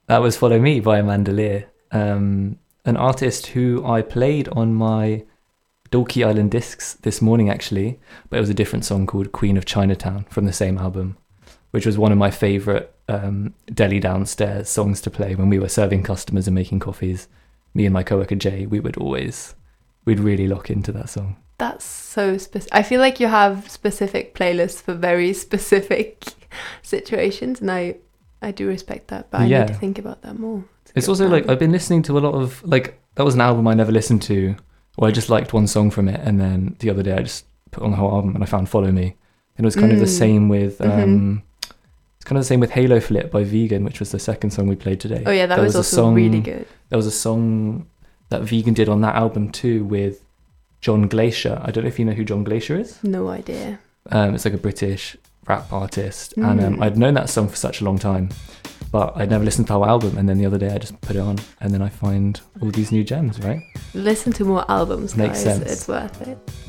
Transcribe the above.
That was Follow Me by Amanda Lear, an artist who I played on my Dalkey Island discs this morning, actually, but it was a different song called Queen of Chinatown from the same album, which was one of my favourite Delhi Downstairs songs to play when we were serving customers and making coffees. Me and my coworker Jay, we'd really lock into that song. That's so specific. I feel like you have specific playlists for very specific situations, and I do respect that, but I need to think about that more. It's also like I've been listening to a lot of, like, that was an album I never listened to, or I just liked one song from it, and then the other day I just put on the whole album and I found Follow Me. And it was kind of the same with it's kind of the same with Halo Flip by Vegan, which was the second song we played today. Oh yeah, that was also really good. There was a song that Vegan did on that album too with John Glacier. I don't know if you know who John Glacier is. No idea. It's like a British rap artist, and I'd known that song for such a long time, but I'd never listened to the whole album, and then the other day I just put it on, and then I find all these new gems, right? Listen to more albums, Makes guys. sense. It's worth it.